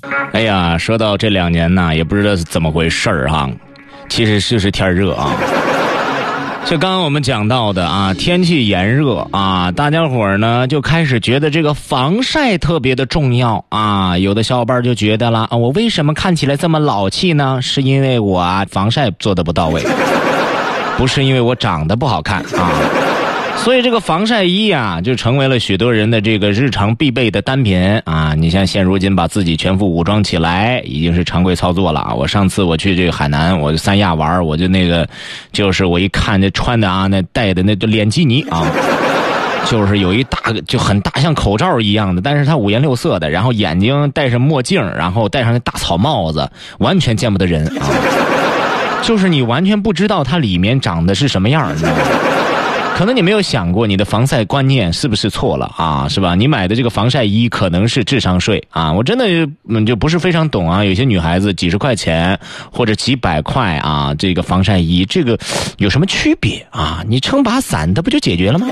哎呀，说到这2年呢，也不知道是怎么回事儿哈，其实就是天热啊。就刚刚我们讲到的啊，天气炎热啊，大家伙儿呢就开始觉得这个防晒特别的重要啊。有的小伙伴就觉得了啊，我为什么看起来这么老气呢？是因为我防晒做得不到位，不是因为我长得不好看啊。所以这个防晒衣啊，就成为了许多人的这个日常必备的单品啊。你像现如今把自己全副武装起来，已经是常规操作了。我上次我去这个海南，我三亚玩，我就就是我一看这穿的啊，那戴的那脸基尼啊，就是有一大个就很大像口罩一样的，但是它5颜6色的，然后眼睛戴上墨镜，然后戴上那大草帽子，完全见不得人啊。就是你完全不知道它里面长得是什么样，你知道吗？可能你没有想过你的防晒观念是不是错了啊，是吧？你买的这个防晒衣可能是智商税啊！我真的就不是非常懂啊，有些女孩子几十块钱或者几百块啊，这个防晒衣这个有什么区别啊？你撑把伞它不就解决了吗？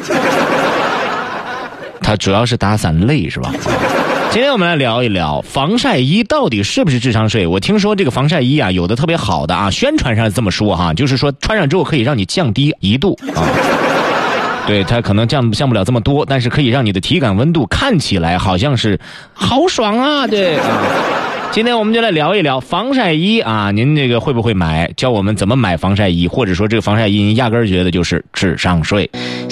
它主要是打伞累是吧？今天我们来聊一聊防晒衣到底是不是智商税。我听说这个防晒衣啊，有的特别好的啊，宣传上这么说哈，就是说穿上之后可以让你降低1度啊。对，它可能降不了这么多，但是可以让你的体感温度看起来好像是好爽啊，对啊。今天我们就来聊一聊防晒衣啊，您这个会不会买？教我们怎么买防晒衣，或者说这个防晒衣您压根儿觉得就是智商税。